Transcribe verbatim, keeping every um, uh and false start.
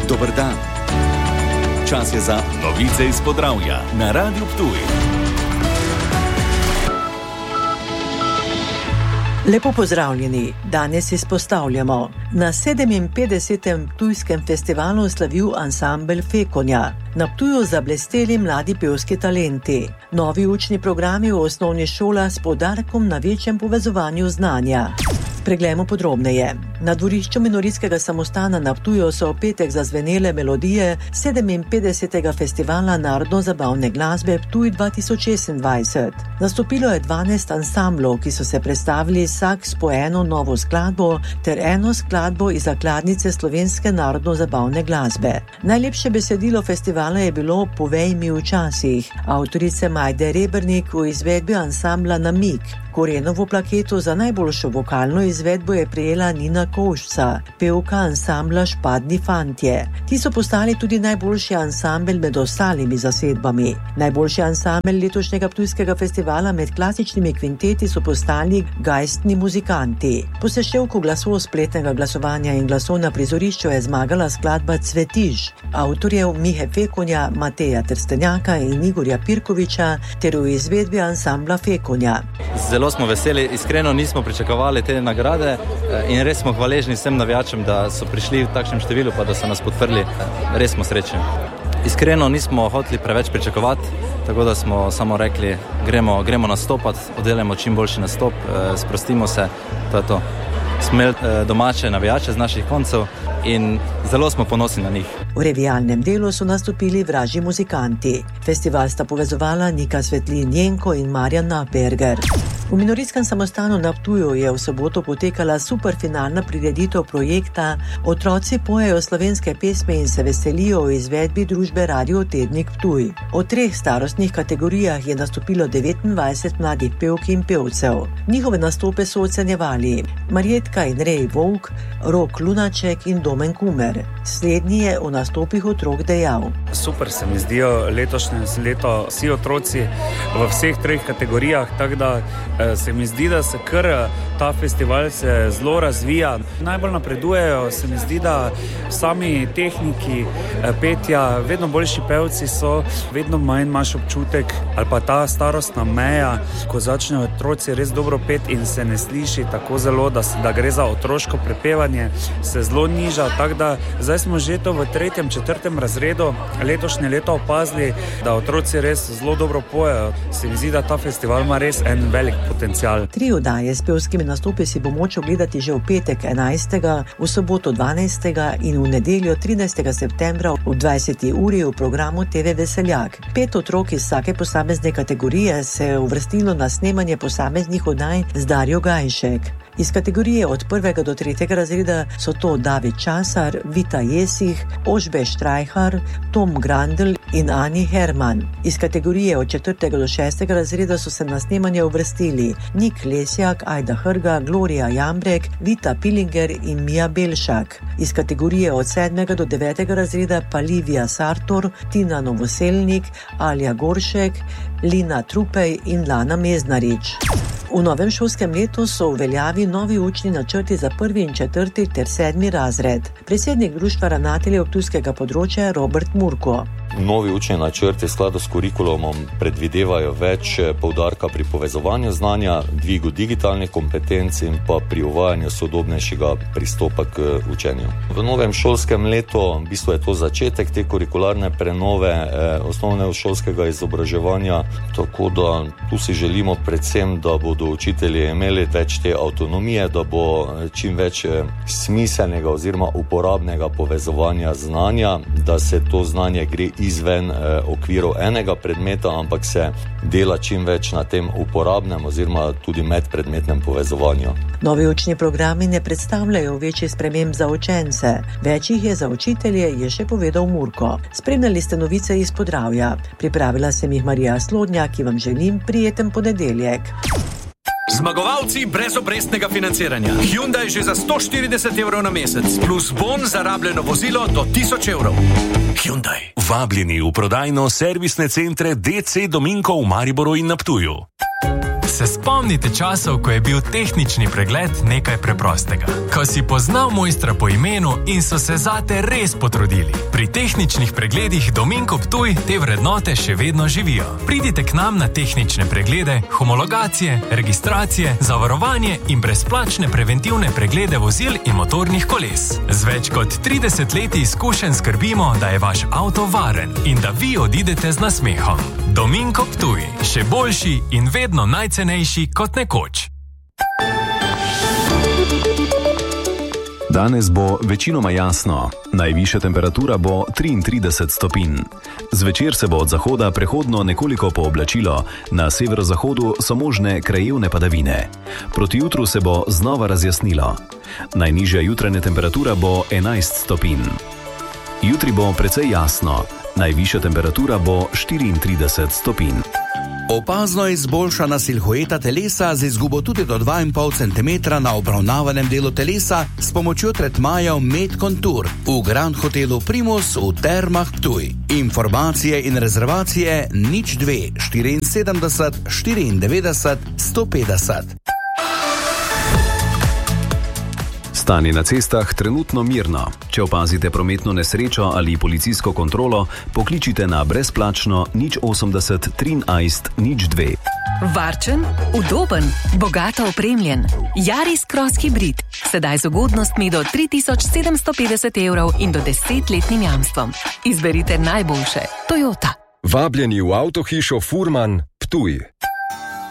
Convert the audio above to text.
Dober dan. Čas je za novice iz Podravja na Radiu Ptuj. Lepo pozdravljeni. Danes izpostavljamo. Na sedeminpetdesetem Ptujskem festivalu slavil ansambel Fekonja. Na Ptuju zablesteli mladi pevski talenti. Novi učni programi v osnovnih šolah s poudarkom na večjem povezovanju znanja. Preglejmo podrobneje. Na dvorišču Minoritskega samostana na Ptuju so v petek zazvenele melodije sedeminpetdesetega festivala narodno-zabavne glasbe Ptuj dva tisoč šestindvajset. Nastopilo je dvanajst ansamblov, ki so se predstavili vsak s po eno novo skladbo ter eno skladbo iz zakladnice slovenske narodno-zabavne glasbe. Najlepše besedilo festivala je bilo Povej mi včasih, avtorice Majde Rebernik v izvedbi ansambla Namig. Korenovo plaketo za najboljšo vokalno izvedbo je prejela Nina Kovšca, pevka ansambla Špadni fantje. Ti so postali tudi najboljši ansambel med ostalimi zasedbami. Najboljši ansambel letošnjega Ptujskega festivala med klasičnimi kvinteti so postali Geistni muzikanti. Po seštevku glasov spletnega glasovanja in glasov na prizorišču je zmagala skladba Cvetiž avtorjev Mihe Fekonja, Mateja Trstenjaka in Igorja Pirkoviča ter v izvedbi ansambla Fekonja. Zelo smo veseli, iskreno nismo pričakovali te nagrade in res smo hvaležni vsem navijačem, da so prišli v takšnem številu, pa da so nas podprli. Res smo srečni. Iskreno nismo hoteli preveč pričakovati, tako da smo samo rekli, gremo, gremo nastopati, oddelamo čim boljši nastop, sprostimo se, to je to. Smo domače navijače z naših koncev in zelo smo ponosni na njih. V revijalnem delu so nastopili Vražji muzikanti. Festival sta povezovala Nika Svetlin Jenko in Marjan Naperger. V Minoritskem samostanu na Ptuju je v soboto potekala superfinalna prireditev projekta Otroci pojejo slovenske pesmi in se veselijo v izvedbi družbe Radio Tednik Ptuj. V treh starostnih kategorijah je nastopilo devetindvajset mladih pevk in pevcev. Njihove nastope so ocenjevali Marjetka in Rej Volk, Rok Lunaček in Domen Kumer. Slednji je o nastopih otrok dejal. Super se mi zdijo letošnje leto vsi otroci v vseh treh kategorijah, tako da se mi zdi, da se kar ta festival se zelo razvija. Najbolj napredujejo, se mi zdi, da sami tehniki petja, vedno boljši pevci so, vedno manj imaš občutek, ali pa ta starostna meja, ko začnejo otroci res dobro pet in se ne sliši tako zelo, da, da gre za otroško prepevanje, se zelo niža, tako da zdaj smo že to v tretjem, četrtem razredu letošnje leto opazili, da otroci res zelo dobro pojejo. Se mi zdi, da ta festival ima res en velik potencial. Tri oddaje s pevskimi nastopi si bo moč ogledati že v petek enajstega, v soboto dvanajstega in v nedeljo trinajstega septembra v dvajseti uri v programu T V Veseljak. Pet otrok iz vsake posamezne kategorije se je uvrstilo na snemanje posameznih oddaj z Darjo Gajšek. Iz kategorije od prvega do tretjega razreda so to David Časar, Vita Jesih, Ožbe Štrajhar, Tom Grandl in Ani Herman. Iz kategorije od četrtega do šestega razreda so se na snemanje uvrstili Nik Lesjak, Ajda Hrga, Gloria Jambrek, Vita Pilinger in Mija Belšak. Iz kategorije od sedmega do devetega razreda pa Livija Sartor, Tina Novoselnik, Alja Goršek, Lina Trupej in Lana Meznarič. V novem šolskem letu so v veljavi novi učni načrti za prvi in četrti ter sedmi razred. Predsednik društva ravnateljev ptujskega področja Robert Murko. Novi učni načrti v skladu s kurikulumom predvidevajo več poudarka pri povezovanju znanja, dvigu digitalnih kompetenc in pa pri uvajanju sodobnejšega pristopa k učenju. V novem šolskem letu, v bistvu je to začetek te kurikularne prenove eh, osnovnošolskega izobraževanja, tako da tu si želimo predvsem, da bodo učitelji imeli več te avtonomije, da bo čim več smiselnega oziroma uporabnega povezovanja znanja, da se to znanje gre izven eh, okviru enega predmeta, ampak se dela čim več na tem uporabnem oziroma tudi medpredmetnem povezovanju. Novi učni programi ne predstavljajo večjih sprememb za učence. Več jih je za učitelje, je še povedal Murko. Spremljali ste novice iz Podravja. Pripravila sem jih Marija Slodnjak, ki vam želim prijeten ponedeljek. Zmagovalci brezobrestnega financiranja. Hyundai že za sto štirideset evrov na mesec, plus bon za rabljeno vozilo do tisoč evrov. Hyundai. Vabljeni v prodajno servisne centre D C Dominko v Mariboru in na Ptuju. Se spomnite časov, ko je bil tehnični pregled nekaj preprostega. Ko si poznal mojstra po imenu in so se zate res potrudili. Pri tehničnih pregledih Dominko Ptuj te vrednote še vedno živijo. Pridite k nam na tehnične preglede, homologacije, registracije, zavarovanje in brezplačne preventivne preglede vozil in motornih koles. Z več kot trideset leti izkušenj skrbimo, da je vaš avto varen in da vi odidete z nasmehom. Dominko Ptuj, še boljši in vedno najcenejši kot nekoč. Danes bo večinoma jasno. Najvišja temperatura bo triintrideset stopinj. Zvečer se bo od zahoda prehodno nekoliko pooblačilo, na severozahodu so možne krajevne padavine. Proti jutru se bo znova razjasnilo. Najnižja jutranja temperatura bo enajst stopinj. Jutri bo precej jasno. Najvišja temperatura bo štiriintrideset stopinj. Opazno izboljšana silhueta telesa z izgubo tudi do dva in pol centimetra na obravnavanem delu telesa s pomočjo tretmajev Med Contour v Grand Hotelu Primus v Termah Ptuj. Informacije in rezervacije nič dve štiriinsedemdeset štiriindevetdeset sto petdeset. Stanje na cestah trenutno mirno. Če opazite prometno nesrečo ali policijsko kontrolo, pokličite na brezplačno nič osemdeset trinajst nič dve. Varčen, udoben, bogato opremljen. Yaris Cross Hybrid. Sedaj z ugodnostmi do tri tisoč sedemsto petdeset evrov in do desetletnim jamstvom. Izberite najboljše. Toyota. Vabljeni v avtohišo Furman Ptuj.